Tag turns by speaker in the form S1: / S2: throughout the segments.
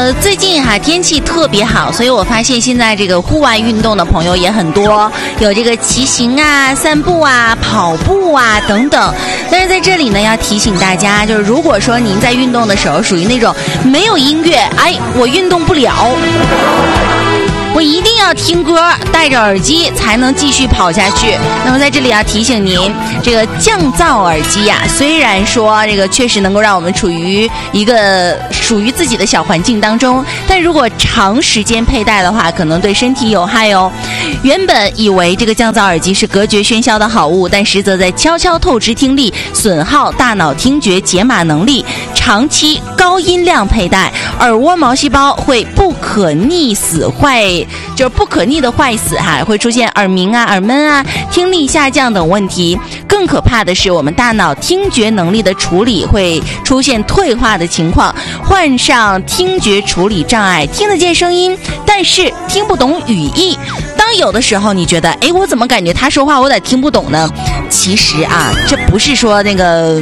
S1: 最近天气特别好，所以我发现现在这个户外运动的朋友也很多，有这个骑行啊、散步啊、跑步啊等等。但是在这里呢，要提醒大家，就是如果说您在运动的时候属于那种没有音乐，我运动不了，我一定要听歌，戴着耳机才能继续跑下去。那么在这里要提醒您，这个降噪耳机虽然说这个确实能够让我们处于一个属于自己的小环境当中，但如果长时间佩戴的话，可能对身体有害哦。原本以为这个降噪耳机是隔绝喧嚣的好物，但实则在悄悄透支听力，损耗大脑听觉解码能力。长期高音量佩戴，耳蜗毛细胞会不可逆的坏死会出现耳鸣耳闷听力下降等问题。更可怕的是，我们大脑听觉能力的处理会出现退化的情况，患上听觉处理障碍，听得见声音，但是听不懂语义。当有的时候你觉得我怎么感觉他说话我有点听不懂呢？其实这不是说那个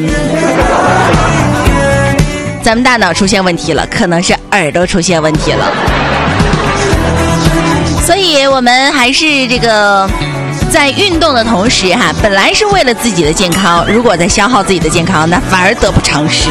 S1: 咱们大脑出现问题了，可能是耳朵出现问题了。所以我们还是这个在运动的同时本来是为了自己的健康，如果在消耗自己的健康，那反而得不偿失。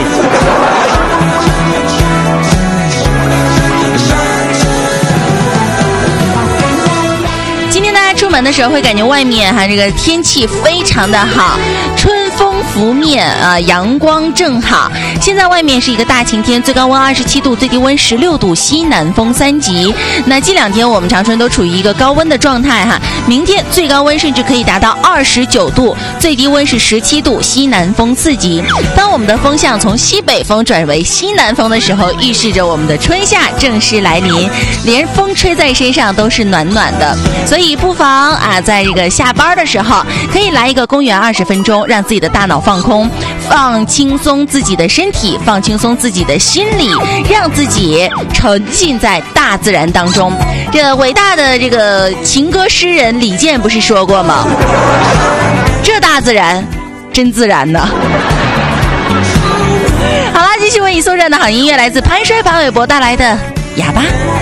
S1: 今天大家出门的时候会感觉外面这个天气非常的好，春风拂面阳光正好。现在外面是一个大晴天，最高温27度，最低温16度，西南风3级。那这2天我们长春都处于一个高温的状态明天最高温甚至可以达到29度，最低温是17度，西南风4级。当我们的风向从西北风转为西南风的时候，预示着我们的春夏正式来临，连风吹在身上都是暖暖的。所以不妨在这个下班的时候可以来一个公园20分钟，让自己的大脑放空，放轻松自己的身体，放轻松自己的心理，让自己沉浸在大自然当中。这伟大的这个情歌诗人李健不是说过吗？这大自然真自然呢。好啦，继续为你送上的好音乐来自潘衰潘玮柏带来的哑巴。